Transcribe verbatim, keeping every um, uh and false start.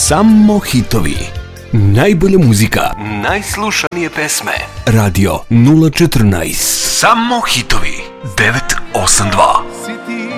Samo hitovi. Najbolja muzika. Najslušanije pesme. Radio nula četrnaest. Samo hitovi. devet osam dva.